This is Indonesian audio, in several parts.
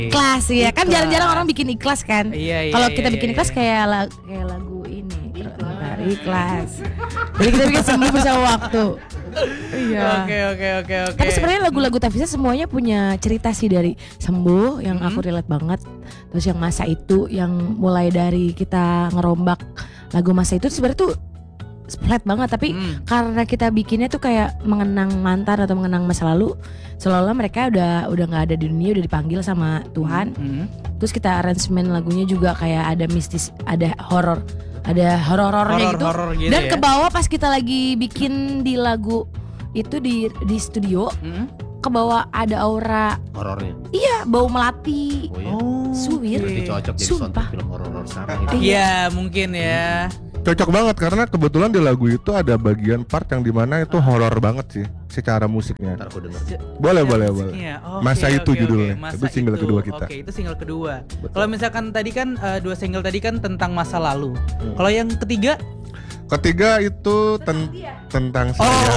Ikhlas ya kan, jarang-jarang orang bikin ikhlas kan. Kalau kita bikin ikhlas kayak lagu ini ikhlas. Jadi kita bikin sembuh bersama waktu. Iya. Oke. Tapi sebenarnya lagu-lagu Tavisa semuanya punya cerita sih, dari sembuh yang aku relate banget. Terus yang masa itu, yang mulai dari kita ngerombak lagu masa itu sebenarnya tuh flat banget, tapi karena kita bikinnya tuh kayak mengenang mantan atau mengenang masa lalu, seolah-olah mereka udah nggak ada di dunia, udah dipanggil sama Tuhan. Terus kita aransemen lagunya juga kayak ada mistis, ada horor-horornya gitu. Dan ke bawah pas kita lagi bikin di lagu itu di studio, ke bawah ada aura horornya. Iya, bau melati. Suwir. Jadi cocok jadi soundtrack film horor sekarang itu. Iya, mungkin ya. Cocok banget karena kebetulan di lagu itu ada bagian part yang dimana itu horor banget sih secara musiknya. Ntar aku denger. Boleh. Masa Oke, itu judulnya. Masa itu single itu. kedua kita. Oke, itu single kedua. Kalau misalkan tadi kan 2 single tadi kan tentang masa lalu. Kalau yang ketiga? Ketiga itu tentang saya.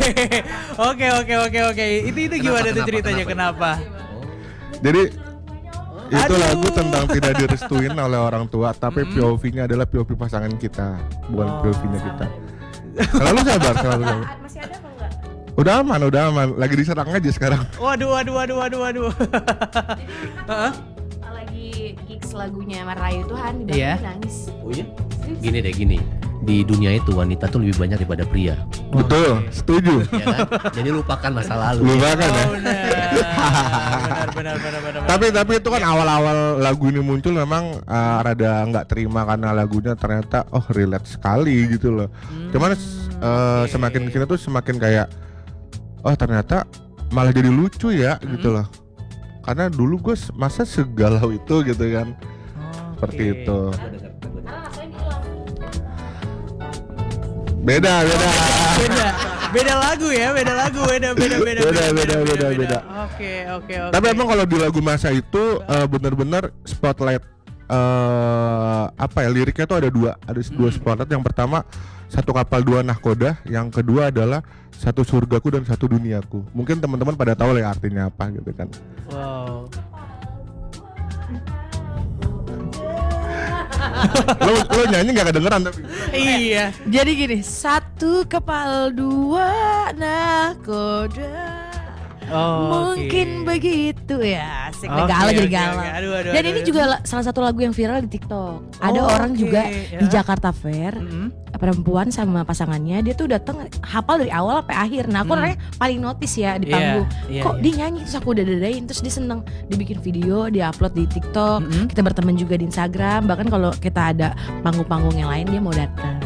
Oke. Itu gimana tuh ceritanya? Kenapa? Jadi itu lagu tentang tidak direstuin oleh orang tua, tapi POV-nya adalah POV pasangan kita, bukan POV-nya kita. Selalu sabar. Masih ada apa enggak? Udah aman. Lagi diserang aja sekarang. Waduh. Lagi gigs lagunya Merayu Tuhan, di Iya. nangis. Oh iya? Gini. Di dunia itu wanita tuh lebih banyak daripada pria. Betul, setuju. Ya kan? Jadi lupakan masa lalu. Lupakan ya. Benar. Tapi itu kan awal-awal lagu ini muncul memang rada nggak terima karena lagunya ternyata relate sekali gitu loh. Cuman semakin kesini tuh semakin kayak ternyata malah jadi lucu ya gitu loh. Karena dulu gue masa segalau itu gitu kan. Seperti itu. Beda lagu ya, beda. Oke. Tapi emang kalau di lagu masa itu benar-benar spotlight liriknya tuh ada dua spotlight. Yang pertama satu kapal dua nahkoda, yang kedua adalah satu surgaku dan satu duniaku. Mungkin teman-teman pada tahu lah artinya apa gitu kan. Wow. lo nyanyi nggak kedengeran tapi. Iya. Jadi gini, satu kapal dua nahkoda. Mungkin begitu ya. Asik galau jadi galau. Dan ini juga salah satu lagu yang viral di TikTok. Ada orang juga di Jakarta Fair, perempuan sama pasangannya, dia tuh datang hafal dari awal sampai akhir. Nah, aku orangnya paling notice ya di panggung. Kok dia nyanyi, terus aku udah dadain, terus dia seneng. Dibikin video, dia upload di TikTok. Kita berteman juga di Instagram. Bahkan kalau kita ada panggung-panggung yang lain, dia mau datang.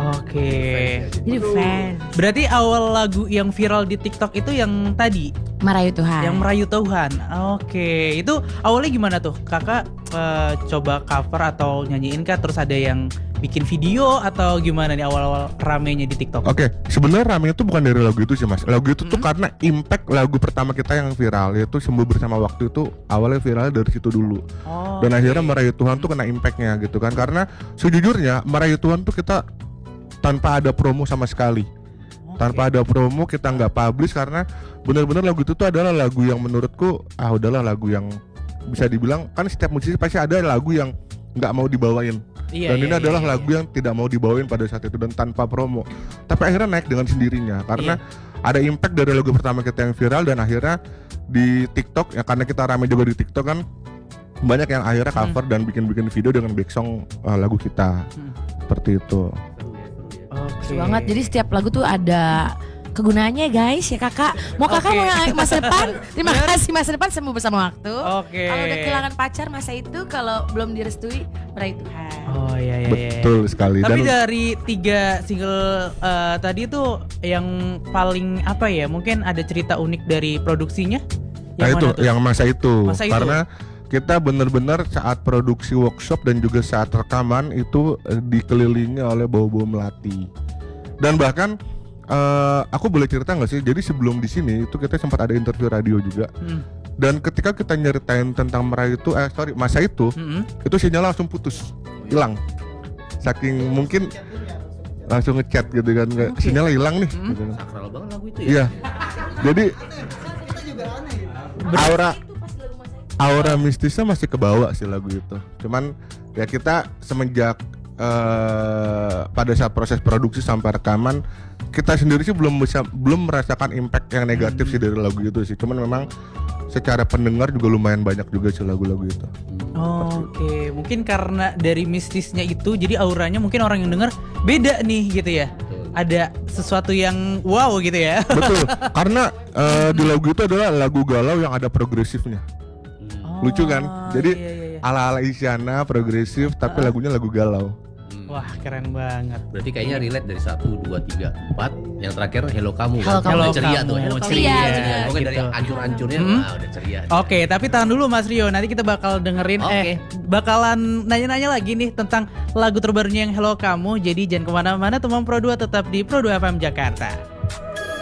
Oke. Jadi fans. Berarti awal lagu yang viral di TikTok itu yang tadi Merayu Tuhan. Yang Merayu Tuhan. Oke. Itu awalnya gimana tuh? Kakak coba cover atau nyanyiin kah? Terus ada yang bikin video atau gimana nih awal-awal ramenya di TikTok? Oke, sebenarnya ramenya itu bukan dari lagu itu sih Mas. Lagu itu tuh karena impact lagu pertama kita yang viral, yaitu Sembuh Bersama Waktu itu awalnya viral dari situ dulu. Dan akhirnya Merayu Tuhan tuh kena impactnya gitu kan. Karena sejujurnya Merayu Tuhan tuh kita tanpa ada promo sama sekali. Tanpa ada promo, kita nggak publish karena benar-benar lagu itu tuh adalah lagu yang menurutku udahlah lagu yang bisa dibilang, kan setiap musisi pasti ada lagu yang nggak mau dibawain. Dan ini adalah lagu yang tidak mau dibawain pada saat itu dan tanpa promo. Tapi akhirnya naik dengan sendirinya karena ada impact dari lagu pertama kita yang viral. Dan akhirnya di TikTok ya, karena kita rame juga di TikTok kan, banyak yang akhirnya cover dan bikin-bikin video dengan back song lagu kita. Seperti itu. Seru banget. Jadi setiap lagu tuh ada kegunaannya guys ya kakak. Mau kakak mau yang masa depan, terima kasih masa depan sembuh bersama waktu. Kalau udah kehilangan pacar masa itu, kalau belum direstui Merayu Tuhan. Oh iya. Betul sekali. Tapi Dan dari 3 single tadi tuh yang paling apa ya? Mungkin ada cerita unik dari produksinya. Itu yang masa itu. Masa itu. Karena kita benar-benar saat produksi workshop dan juga saat rekaman itu dikelilingi oleh bau-bau melati. Dan bahkan aku boleh cerita nggak sih? Jadi sebelum di sini itu kita sempat ada interview radio juga. Dan ketika kita nyeritain tentang Merayu itu, masa itu sinyal langsung putus, hilang. Saking mungkin langsung ngechat gitu kan, sinyal hilang nih. Gitu. Sakral banget lagu itu ya. Iya. Jadi aura aura mistisnya masih kebawa sih lagu itu. Cuman ya kita semenjak pada saat proses produksi sampai rekaman, kita sendiri sih belum merasakan impact yang negatif sih dari lagu itu sih. Cuman memang secara pendengar juga lumayan banyak juga sih lagu-lagu itu. Oke, mungkin karena dari mistisnya itu, jadi auranya mungkin orang yang denger beda nih gitu ya. Ada sesuatu yang wow gitu ya. Betul, karena di lagu itu adalah lagu galau yang ada progresifnya. Lucu kan? Jadi iya. ala-ala Isyana progresif tapi lagunya lagu galau. Wah, keren banget. Berarti kayaknya relate dari 1, 2, 3, 4. Yang terakhir Hello Kamu. Hello Kamu. Udah ceria Kamu. tuh. Hello Kamu. Ceria. Pokoknya Gitu. dari hancur-hancurnya udah ceria. Oke, tapi tahan dulu Mas Rio. Nanti kita bakal dengerin bakalan nanya-nanya lagi nih tentang lagu terbarunya yang Hello Kamu. Jadi jangan kemana-mana, teman Pro 2 tetap di Pro 2 FM Jakarta.